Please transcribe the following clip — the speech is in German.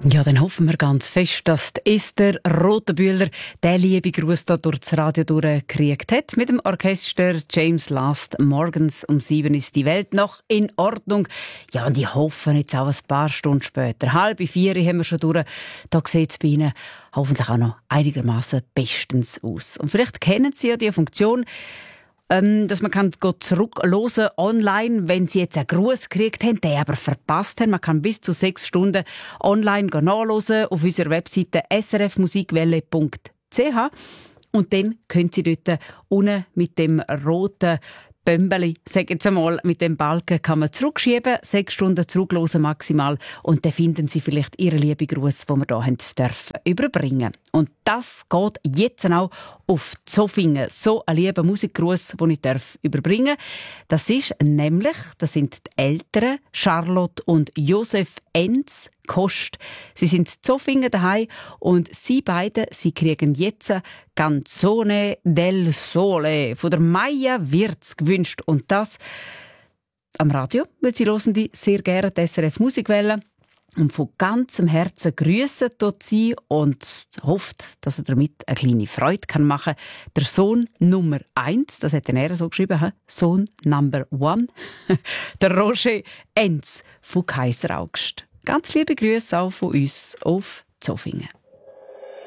Ja, dann hoffen wir ganz fest, dass Esther Rothenbühler den lieben Gruß da durch das Radio durchgekriegt hat. Mit dem Orchester James Last morgens um 7 ist die Welt noch in Ordnung. Ja, und ich hoffe jetzt auch ein paar Stunden später. 3:30 haben wir schon durch. Da sieht es bei Ihnen hoffentlich auch noch einigermaßen bestens aus. Und vielleicht kennen Sie ja die Funktion, dass man zurückhören online, wenn Sie jetzt einen Gruß gekriegt haben, den aber verpasst haben. Man kann bis zu 6 Stunden online nachhören auf unserer Webseite srfmusikwelle.ch und dann können Sie dort unten mit dem roten Bömbeli, sag jetzt einmal, mit dem Balken kann man zurückschieben, 6 Stunden zurückhören maximal und dann finden Sie vielleicht Ihren lieben Gruß, den wir hier dürfen überbringen. Und das geht jetzt auch auf Zofingen. So ein lieber Musikgruß, den ich überbringen darf. Das sind die Eltern Charlotte und Josef Enz Kost. Sie sind in Zofingen daheim und sie beide, sie kriegen jetzt Canzone del Sole von der Maja Wirz gewünscht. Und das am Radio, weil sie hören die sehr gerne die SRF Musikwelle. Und von ganzem Herzen grüssen dort sie und hofft, dass er damit eine kleine Freude machen kann. Der Sohn Nummer 1, das hat er so geschrieben, Sohn Number 1, der Roger Enz von Kaiseraugst. Ganz liebe Grüße auch von uns auf Zofingen.